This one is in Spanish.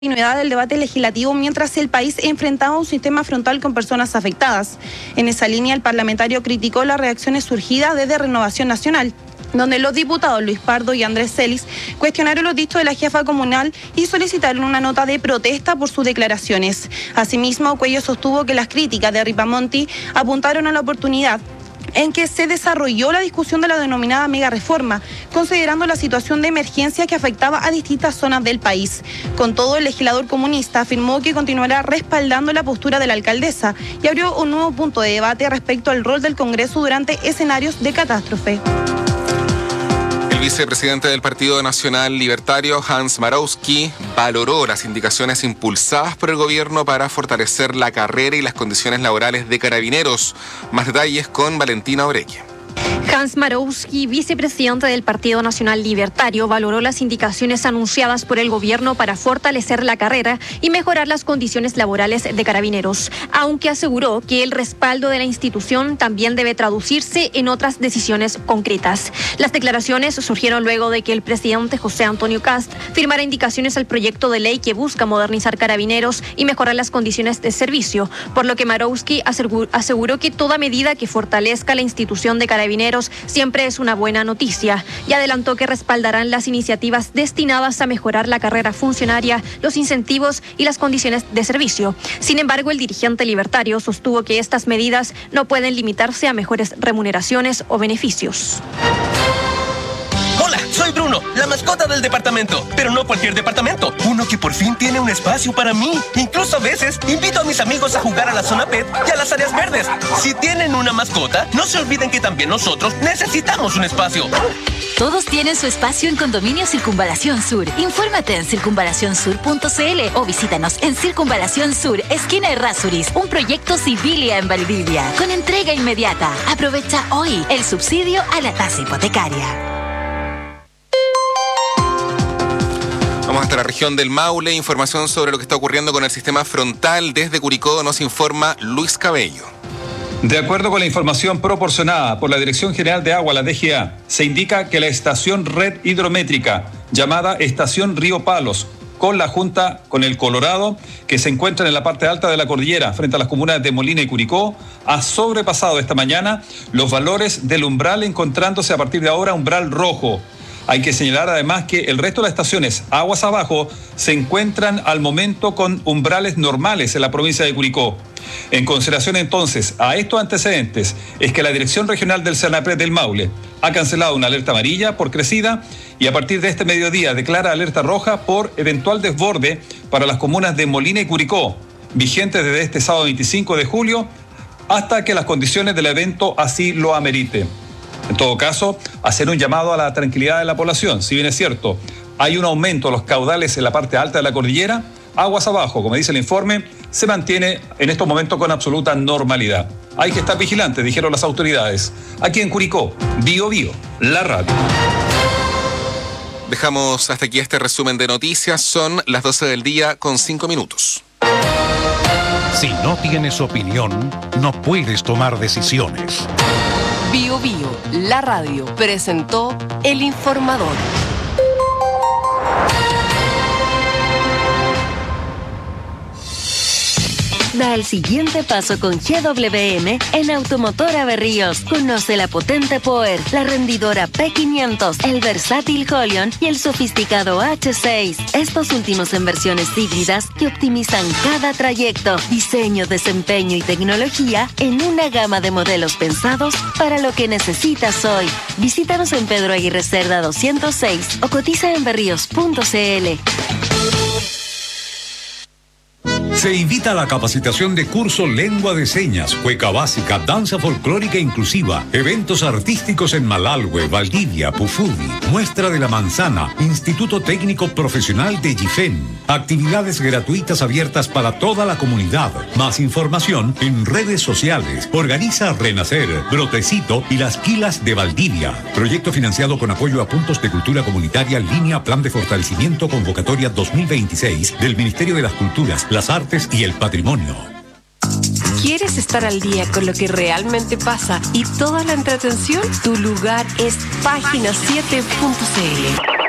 continuidad del debate legislativo mientras el país enfrentaba un sistema frontal con personas afectadas. En esa línea, el parlamentario criticó las reacciones surgidas desde Renovación Nacional, donde los diputados Luis Pardo y Andrés Celis cuestionaron los dichos de la jefa comunal y solicitaron una nota de protesta por sus declaraciones. Asimismo, Cuello sostuvo que las críticas de Ripamonti apuntaron a la oportunidad en que se desarrolló la discusión de la denominada mega reforma, considerando la situación de emergencia que afectaba a distintas zonas del país. Con todo, el legislador comunista afirmó que continuará respaldando la postura de la alcaldesa y abrió un nuevo punto de debate respecto al rol del Congreso durante escenarios de catástrofe. El vicepresidente del Partido Nacional Libertario, Hans Marowski, valoró las indicaciones impulsadas por el gobierno para fortalecer la carrera y las condiciones laborales de carabineros. Más detalles con Valentina Oreque. Hans Marowski, vicepresidente del Partido Nacional Libertario, valoró las indicaciones anunciadas por el gobierno para fortalecer la carrera y mejorar las condiciones laborales de carabineros, aunque aseguró que el respaldo de la institución también debe traducirse en otras decisiones concretas. Las declaraciones surgieron luego de que el presidente José Antonio Kast firmara indicaciones al proyecto de ley que busca modernizar carabineros y mejorar las condiciones de servicio, por lo que Marowski aseguró que toda medida que fortalezca la institución de carabineros siempre es una buena noticia, y adelantó que respaldarán las iniciativas destinadas a mejorar la carrera funcionaria, los incentivos y las condiciones de servicio. Sin embargo, el dirigente libertario sostuvo que estas medidas no pueden limitarse a mejores remuneraciones o beneficios. Hola, soy Bruno, la mascota del departamento, pero no cualquier departamento, uno que por fin tiene un espacio para mí. Incluso a veces invito a mis amigos a jugar a la zona pet y a las áreas verdes. Si tienen una mascota, no se olviden que también nosotros necesitamos un espacio. Todos tienen su espacio en Condominio Circunvalación Sur. Infórmate en circunvalacionsur.cl o visítanos en Circunvalación Sur, esquina Errázuriz, un proyecto Civilia en Valdivia, con entrega inmediata. Aprovecha hoy el subsidio a la tasa hipotecaria. Vamos hasta la región del Maule. Información sobre lo que está ocurriendo con el sistema frontal. Desde Curicó nos informa Luis Cabello. De acuerdo con la información proporcionada por la Dirección General de Agua, la DGA, se indica que la estación red hidrométrica, llamada Estación Río Palos, con la junta con el Colorado, que se encuentra en la parte alta de la cordillera, frente a las comunas de Molina y Curicó, ha sobrepasado esta mañana los valores del umbral, encontrándose a partir de ahora umbral rojo. Hay que señalar además que el resto de las estaciones aguas abajo se encuentran al momento con umbrales normales en la provincia de Curicó. En consideración entonces a estos antecedentes es que la Dirección Regional del Senapred del Maule ha cancelado una alerta amarilla por crecida y a partir de este mediodía declara alerta roja por eventual desborde para las comunas de Molina y Curicó, vigente desde este sábado 25 de julio hasta que las condiciones del evento así lo ameriten. En todo caso, hacer un llamado a la tranquilidad de la población. Si bien es cierto, hay un aumento de los caudales en la parte alta de la cordillera, aguas abajo, como dice el informe, se mantiene en estos momentos con absoluta normalidad. Hay que estar vigilantes, dijeron las autoridades. Aquí en Curicó, Bio Bio, la radio. Dejamos hasta aquí este resumen de noticias. Son las 12 del día con 5 minutos. Si no tienes opinión, no puedes tomar decisiones. Bio Bio, la radio, presentó El Informador. Da el siguiente paso con GWM en Automotora Berríos. Conoce la potente Power, la rendidora P500, el versátil Holion y el sofisticado H6. Estos últimos en versiones híbridas que optimizan cada trayecto, diseño, desempeño y tecnología en una gama de modelos pensados para lo que necesitas hoy. Visítanos en Pedro Aguirre Cerda 206 o cotiza en berríos.cl. Se invita a la capacitación de curso Lengua de Señas, Cueca Básica, Danza Folclórica Inclusiva, eventos artísticos en Malalhue, Valdivia, Pufudi, Muestra de la Manzana, Instituto Técnico Profesional de Gifén. Actividades gratuitas abiertas para toda la comunidad. Más información en redes sociales. Organiza Renacer, Brotecito y Las Quilas de Valdivia. Proyecto financiado con apoyo a Puntos de Cultura Comunitaria, Línea Plan de Fortalecimiento Convocatoria 2026 del Ministerio de las Culturas, las Artes y el Patrimonio. ¿Quieres estar al día con lo que realmente pasa y toda la entretención? Tu lugar es Página7.cl.